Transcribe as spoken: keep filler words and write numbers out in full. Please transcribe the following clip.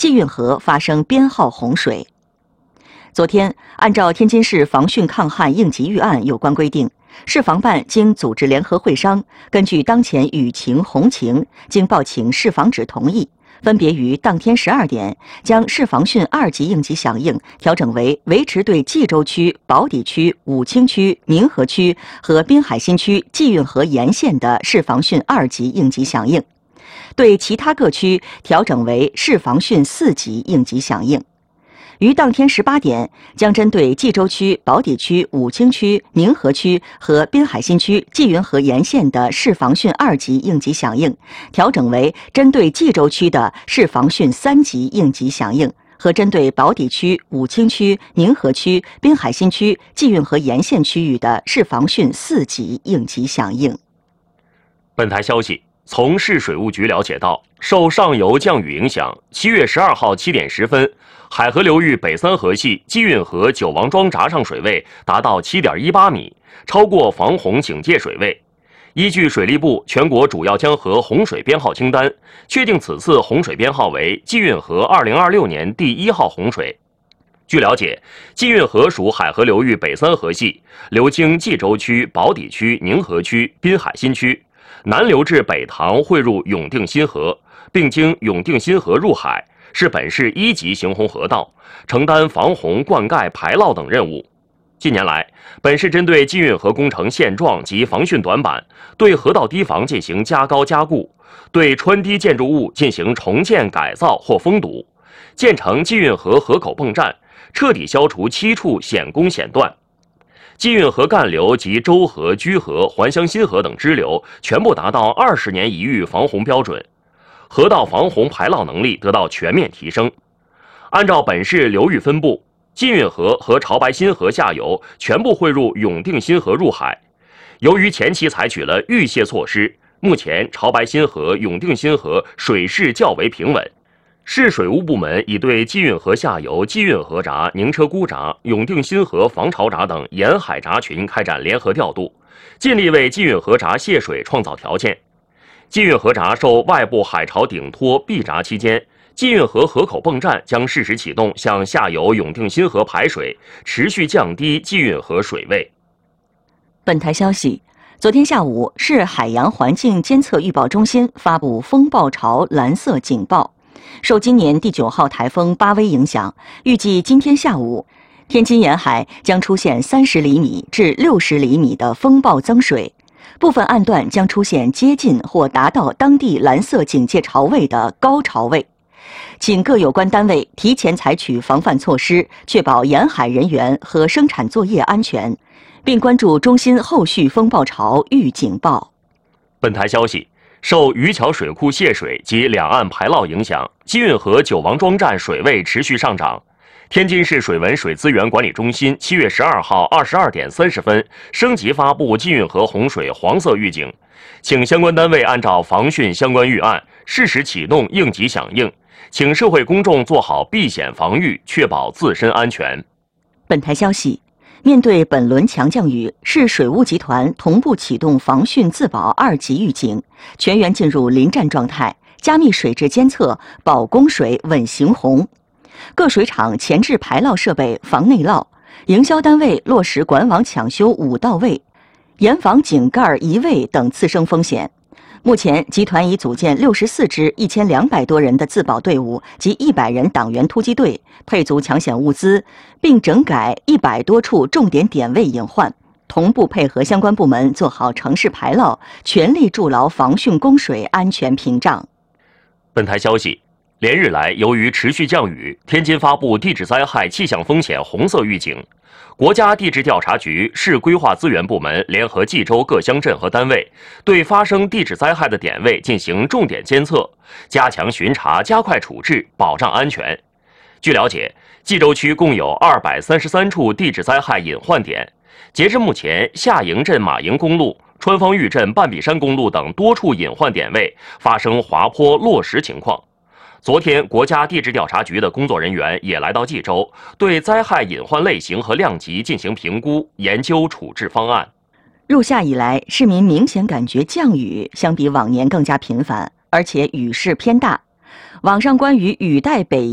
济运河发生编号洪水。昨天，按照天津市防汛抗旱应急预案有关规定，市防办经组织联合会商，根据当前雨情洪情，经报请市防指同意，分别于当天十二点，将市防汛二级应急响应调整为维持对冀州区、宝坻区、武清区、民和区和滨海新区济运河沿线的市防汛二级应急响应，对其他各区调整为市防汛四级应急响应。于当天十八点，将针对冀州区、宝坻区、武清区、民和区和滨海新区济运河沿线的市防汛二级应急响应，调整为针对冀州区的市防汛三级应急响应和针对宝坻区、武清区、民和区、滨海新区济运河沿线区域的市防汛四级应急响应。 本台消息，从市水务局了解到，受上游降雨影响，七月十二号七点十分，海河流域北三河系济运河九王庄闸上水位达到七点一八米，超过防洪警戒水位。依据水利部全国主要江河洪水编号清单，确定此次洪水编号为济运河二零二六年第一号洪水。据了解，济运河属海河流域北三河系，流经冀州区、宝坻区、宁河区、滨海新区，南流至北塘汇入永定新河，并经永定新河入海，是本市一级行洪河道，承担防洪、灌溉、排涝等任务。近年来，本市针对济运河工程现状及防汛短板，对河道堤防进行加高加固，对穿堤建筑物进行重建改造或封堵，建成济运河河口泵站，彻底消除七处险工险断。济运河干流及周河、居河、还乡新河等支流全部达到二十年一遇防洪标准，河道防洪排涝能力得到全面提升。按照本市流域分布，济运河和潮白新河下游全部汇入永定新河入海。由于前期采取了预泄措施，目前潮白新河、永定新河水势较为平稳。市水务部门已对济运河下游济运河闸、宁车沽闸、永定新河防潮闸等沿海闸群开展联合调度，尽力为济运河闸泄水创造条件。济运河闸受外部海潮顶托闭闸期间，济运河河口泵站将适时启动向下游永定新河排水，持续降低济运河水位。 本台消息，昨天下午，市海洋环境监测预报中心发布风暴潮蓝色警报。受今年第九号台风巴威影响，预计今天下午，天津沿海将出现三十厘米至六十厘米的风暴增水，部分岸段将出现接近或达到当地蓝色警戒潮位的高潮位。请各有关单位提前采取防范措施，确保沿海人员和生产作业安全，并关注中心后续风暴潮预警报。 本台消息，受渔桥水库泄水及两岸排涝影响，济运河九王庄站水位持续上涨。天津市水文水资源管理中心七月十二号二十二点三十分升级发布济运河洪水黄色预警，请相关单位按照防汛相关预案，适时启动应急响应，请社会公众做好避险防御，确保自身安全。 本台消息，面对本轮强降雨，市水务集团同步启动防汛自保二级预警，全员进入临战状态，加密水质监测，保供水稳行洪。各水厂前置排涝设备防内涝，营销单位落实管网抢修五到位，严防井盖移位等次生风险。目前，集团已组建六十四支一千两百多人的自保队伍及一百人党员突击队，配足抢险物资，并整改一百多处重点点位隐患，同步配合相关部门做好城市排涝，全力筑牢防汛供水安全屏障。 本台消息，连日来，由于持续降雨，天津发布地质灾害气象风险红色预警。国家地质调查局、市规划资源部门联合冀州各乡镇和单位，对发生地质灾害的点位进行重点监测，加强巡查，加快处置，保障安全。据了解，冀州区共有二百三十三处地质灾害隐患点，截至目前，下营镇马营公路、川方峪镇半壁山公路等多处隐患点位发生滑坡落石情况。昨天，国家地质调查局的工作人员也来到冀州，对灾害隐患类型和量级进行评估，研究处置方案。 入夏以来，市民明显感觉降雨相比往年更加频繁，而且雨势偏大。网上关于雨带北